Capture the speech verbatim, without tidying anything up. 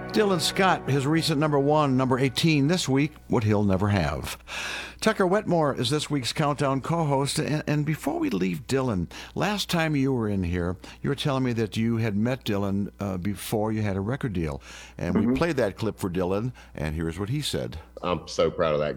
Dylan Scott, his recent number one, number eighteen this week, What He'll Never Have. Tucker Wetmore is this week's Countdown co-host. And, and before we leave Dylan, last time you were in here, you were telling me that you had met Dylan uh, before you had a record deal. And Mhm. we played that clip for Dylan, and here's what he said. I'm so proud of that